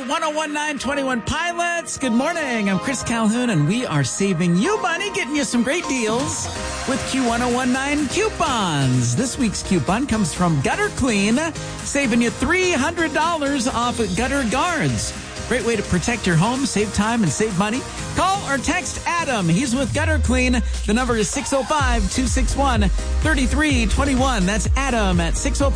1019 Pilots. Good morning. I'm Chris Calhoun, and we are saving you money, getting you some great deals with Q1019 coupons. This week's coupon comes from Gutter Clean, saving you $300 off gutter guards. Great way to protect your home, save time, and save money. Call or text Adam. He's with Gutter Clean. The number is 605-261-3321. That's Adam at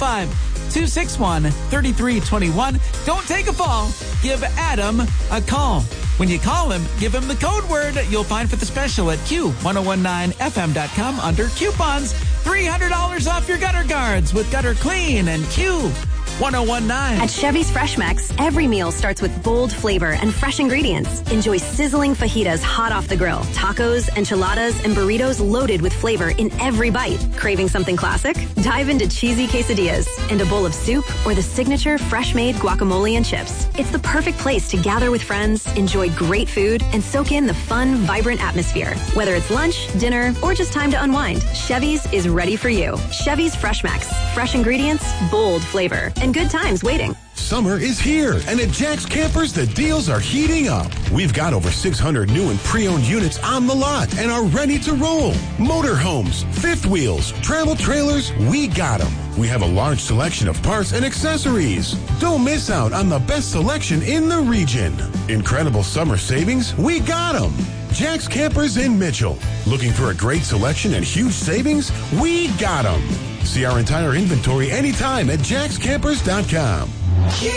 605-261-3321. Don't take a fall. Give Adam a call. When you call him, give him the code word you'll find for the special at Q1019FM.com under coupons. $300 off your gutter guards with Gutter Clean and Q1019. At Chevy's Fresh Max, every meal starts with bold flavor and fresh ingredients. Enjoy sizzling fajitas hot off the grill, tacos, enchiladas, and burritos loaded with flavor in every bite. Craving something classic? Dive into cheesy quesadillas and a bowl of soup or the signature fresh-made guacamole and chips. It's the perfect place to gather with friends, enjoy great food, and soak in the fun, vibrant atmosphere. Whether it's lunch, dinner, or just time to unwind, Chevy's is ready for you. Chevy's Fresh Max. Fresh ingredients, bold flavor, and good times waiting. Summer is here, and at Jack's Campers, the deals are heating up. We've got over 600 new and pre-owned units on the lot and are ready to roll. Motorhomes, fifth wheels, travel trailers, we got them. We have a large selection of parts and accessories. Don't miss out on the best selection in the region. Incredible summer savings, we got them. Jack's Campers in Mitchell. Looking for a great selection and huge savings? We got them. See our entire inventory anytime at jackscampers.com.